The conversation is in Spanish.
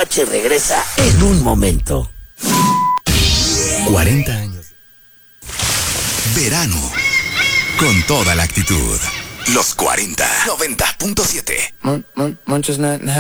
H regresa en un momento. 40 años. Verano. Con toda la actitud. Los 40. 90.7. Manchester United